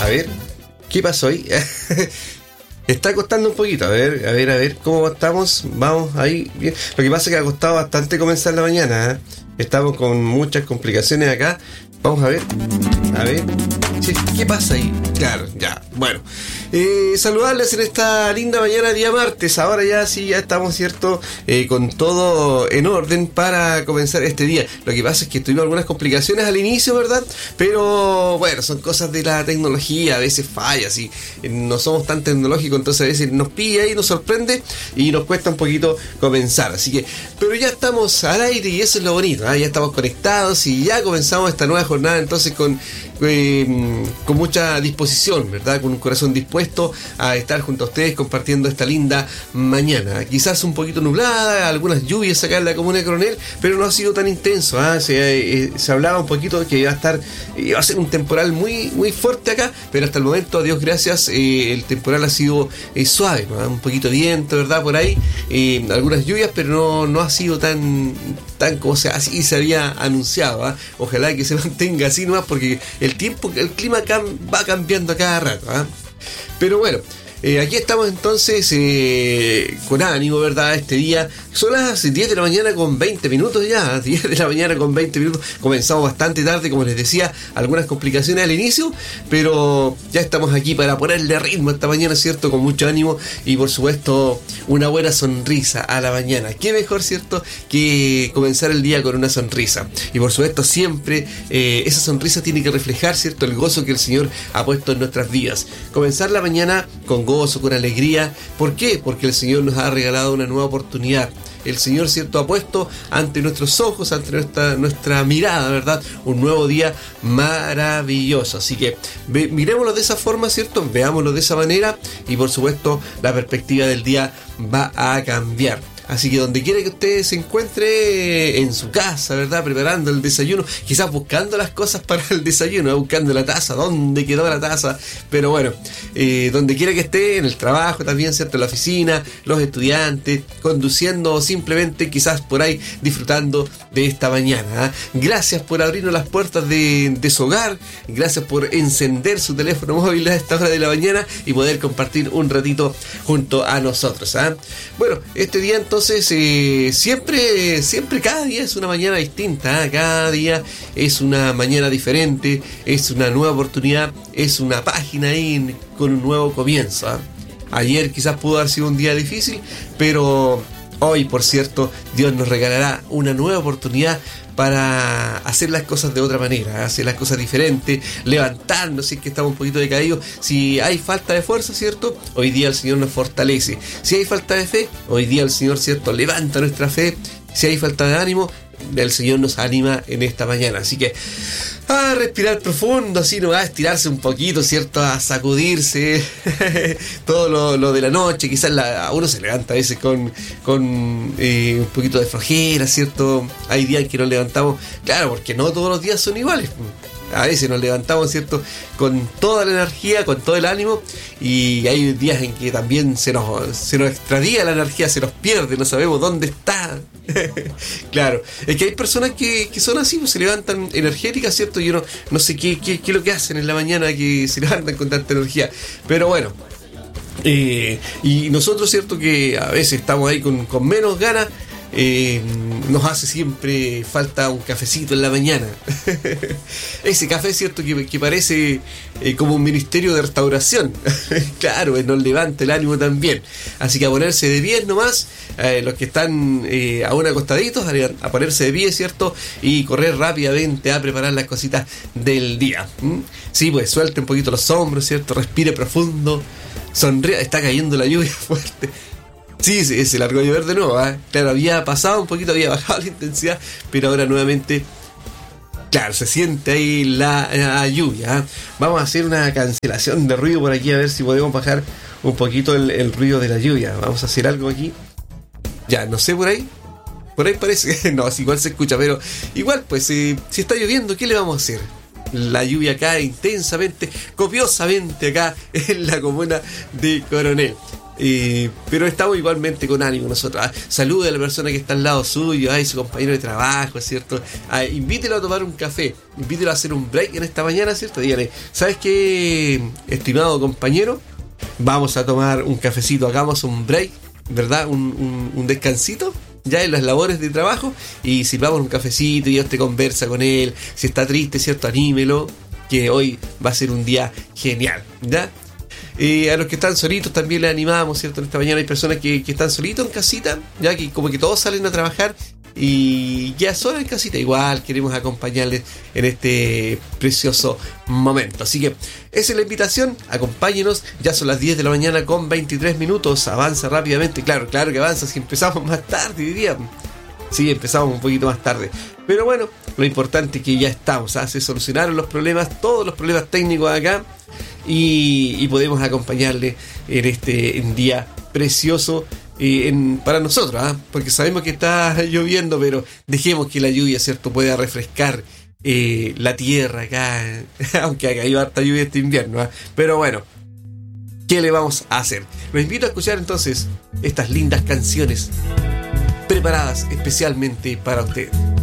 A ver, ¿qué pasó ahí? Está costando un poquito, a ver cómo estamos. Vamos ahí, bien. Lo que pasa es que ha costado bastante comenzar la mañana, ¿eh? Estamos con muchas complicaciones acá. Vamos a ver. Sí, ¿qué pasa ahí? Claro, ya, bueno. Saludarles en esta linda mañana, día martes. Ahora ya sí, ya estamos, ¿cierto? Con todo en orden para comenzar este día. Lo que pasa es que tuvimos algunas complicaciones al inicio, ¿verdad? Pero bueno, son cosas de la tecnología, a veces falla, y no somos tan tecnológicos, entonces a veces nos pilla y nos sorprende y nos cuesta un poquito comenzar. Así que, pero ya estamos al aire y eso es lo bonito, ¿eh? Ya estamos conectados y ya comenzamos esta nueva jornada, entonces con mucha disposición, ¿verdad? Con un corazón dispuesto a estar junto a ustedes compartiendo esta linda mañana. Quizás un poquito nublada, algunas lluvias acá en la comuna de Coronel, pero no ha sido tan intenso, ¿eh? Se hablaba un poquito de que iba a ser un temporal muy, muy fuerte acá, pero hasta el momento, a Dios gracias, el temporal ha sido suave, ¿no? Un poquito de viento, ¿verdad? Por ahí, algunas lluvias, pero no ha sido tan como así se había anunciado, ¿eh? Ojalá que se mantenga así nomás, porque el clima va cambiando a cada rato, ¿eh? Pero bueno, aquí estamos entonces con ánimo, ¿verdad? Este día son las 10 de la mañana con 20 minutos ya, 10 de la mañana con 20 minutos. Comenzamos bastante tarde, como les decía, algunas complicaciones al inicio, pero ya estamos aquí para ponerle ritmo esta mañana, ¿cierto? Con mucho ánimo y por supuesto una buena sonrisa a la mañana. Qué mejor, ¿cierto?, que comenzar el día con una sonrisa. Y por supuesto siempre esa sonrisa tiene que reflejar, ¿cierto?, el gozo que el Señor ha puesto en nuestras vidas. Comenzar la mañana con gozo, con alegría. ¿Por qué? Porque el Señor nos ha regalado una nueva oportunidad. El Señor, ¿cierto?, ha puesto ante nuestros ojos, ante nuestra mirada, ¿verdad?, un nuevo día maravilloso. Así que miremoslo de esa forma, ¿cierto? Veámoslo de esa manera y por supuesto la perspectiva del día va a cambiar. Así que donde quiera que usted se encuentre, en su casa, ¿verdad?, preparando el desayuno, quizás buscando las cosas para el desayuno, buscando la taza, ¿dónde quedó la taza? Pero bueno, donde quiera que esté, en el trabajo también, ¿cierto?, en la oficina, los estudiantes, conduciendo o simplemente quizás por ahí disfrutando de esta mañana, ¿eh? Gracias por abrirnos las puertas de su hogar, gracias por encender su teléfono móvil a esta hora de la mañana y poder compartir un ratito junto a nosotros, ¿eh? Bueno, este día entonces siempre cada día es una mañana distinta, ¿eh? Cada día es una mañana diferente, es una nueva oportunidad, es una página ahí con un nuevo comienzo, ¿eh? Ayer quizás pudo haber sido un día difícil, pero hoy, por cierto, Dios nos regalará una nueva oportunidad para hacer las cosas de otra manera, hacer las cosas diferentes, levantarnos si es que estamos un poquito decaídos. Si hay falta de fuerza, ¿cierto?, hoy día el Señor nos fortalece. Si hay falta de fe, hoy día el Señor, ¿cierto?, levanta nuestra fe. Si hay falta de ánimo, el Señor nos anima en esta mañana. Así que a respirar profundo, así no va a estirarse un poquito, ¿cierto?, a sacudirse todo lo de la noche. Quizás uno se levanta a veces con un poquito de flojera, ¿cierto? Hay días que nos levantamos, claro, porque no todos los días son iguales. A veces nos levantamos, ¿cierto?, con toda la energía, con todo el ánimo, y hay días en que también se nos extravía la energía, se nos pierde, no sabemos dónde está. Claro, es que hay personas que son así, pues se levantan energéticas, ¿cierto? Yo no sé qué es lo que hacen en la mañana, que se levantan con tanta energía, pero bueno. Y nosotros, ¿cierto?, que a veces estamos ahí con menos ganas, nos hace siempre falta un cafecito en la mañana. Ese café, ¿cierto?, que parece como un ministerio de restauración. Claro, nos levanta el ánimo también. Así que a ponerse de pie nomás, los que están aún acostaditos, a ponerse de pie, ¿cierto?, y correr rápidamente a preparar las cositas del día. Sí, pues suelte un poquito los hombros, ¿cierto?, respire profundo, sonríe. Está cayendo la lluvia fuerte. Sí, se largó a llover de nuevo, ¿eh? Claro, había pasado un poquito, había bajado la intensidad, pero ahora nuevamente, claro, se siente ahí la lluvia, ¿eh? Vamos a hacer una cancelación de ruido por aquí, a ver si podemos bajar un poquito el ruido de la lluvia. Vamos a hacer algo aquí. Ya, no sé, por ahí parece, no, igual se escucha, pero igual, pues, si está lloviendo, ¿qué le vamos a hacer? La lluvia cae intensamente, copiosamente acá en la comuna de Coronel. Pero estamos igualmente con ánimo nosotros. Salude a la persona que está al lado suyo, su compañero de trabajo, ¿cierto? Invítelo a tomar un café, invítelo a hacer un break en esta mañana, ¿cierto? Dígale, ¿sabes qué, estimado compañero? Vamos a tomar un cafecito, hagamos un break, ¿verdad? Un descansito ya en las labores de trabajo y sirvamos un cafecito y usted conversa con él. Si está triste, ¿cierto? Anímelo, que hoy va a ser un día genial, ¿ya? A los que están solitos también les animamos, ¿cierto? En esta mañana hay personas que están solitos en casita, ya que como que todos salen a trabajar y ya solo en casita. Igual queremos acompañarles en este precioso momento. Así que esa es la invitación, acompáñenos. Ya son las 10 de la mañana con 23 minutos. Avanza rápidamente, claro que avanza. Si empezamos más tarde, diría. Sí, empezamos un poquito más tarde. Pero bueno, lo importante es que ya estamos. Se solucionaron los problemas, todos los problemas técnicos acá. Y podemos acompañarle en este día precioso para nosotros, porque sabemos que está lloviendo, pero dejemos que la lluvia, ¿cierto?, pueda refrescar la tierra acá, aunque ha caído harta lluvia este invierno, pero bueno, ¿qué le vamos a hacer? Los invito a escuchar entonces estas lindas canciones preparadas especialmente para usted.